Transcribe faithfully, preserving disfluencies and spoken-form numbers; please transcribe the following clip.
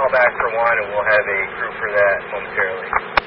call back for one, and we'll have a crew for that momentarily.